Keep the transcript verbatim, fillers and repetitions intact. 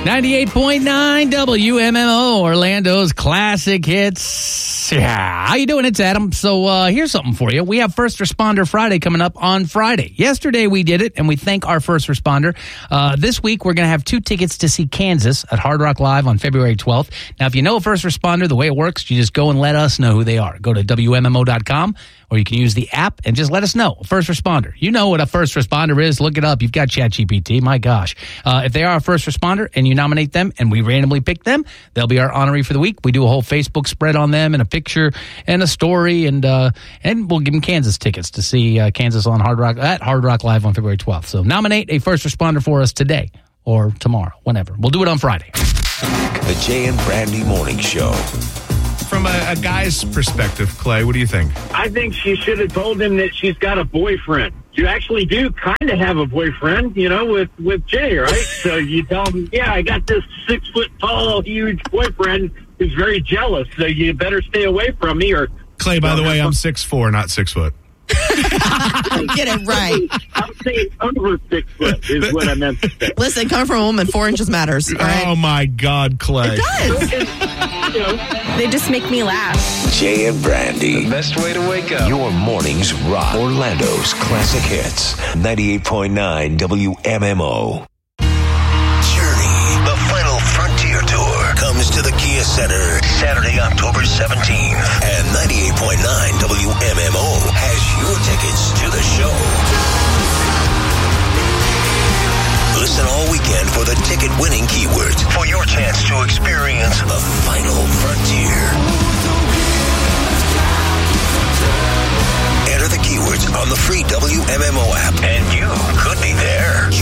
ninety-eight point nine W M M O, Orlando's classic hits. Yeah, how you doing? It's Adam. So uh, here's something for you. We have First Responder Friday coming up on Friday. Yesterday we did it, and we thank our first responder. Uh, this week we're going to have two tickets to see Kansas at Hard Rock Live on February twelfth. Now, if you know a first responder, the way it works, you just go and let us know who they are. Go to W M M O dot com, or you can use the app and just let us know. First responder. You know what a first responder is. Look it up. You've got ChatGPT. My gosh. Uh, if they are a first responder and you nominate them and we randomly pick them, they'll be our honoree for the week. We do a whole Facebook spread on them and a picture and a story, and uh, and we'll give them Kansas tickets to see uh, Kansas on Hard Rock at Hard Rock Live on February twelfth. So nominate a first responder for us today or tomorrow, whenever. We'll do it on Friday. The Jay and Brandy Morning Show. From a, a guy's perspective, Clay, what do you think? I think she should have told him that she's got a boyfriend. You actually do kind of have a boyfriend, you know, with, with Jay, right? So you tell him, yeah, I got this six-foot-tall, huge boyfriend who's very jealous, so you better stay away from me. Or Clay, by the way, I'm six foot four, not six foot. Get it right. I'm saying over six foot is what I meant to say. Listen, coming from a woman, four inches matters. All right? Oh, my God, Clay. It does. You know, They just make me laugh. Jay and Brandy. The best way to wake up. Your mornings rock. Orlando's classic hits. ninety-eight point nine W M M O. Journey, the final frontier tour, comes to the Kia Center Saturday, October seventeenth. And ninety-eight point nine W M M O has your tickets to the show. Listen all weekend for the ticket-winning keywords for your chance to experience the final frontier. Enter the keywords on the free W M M O app, and you could be there.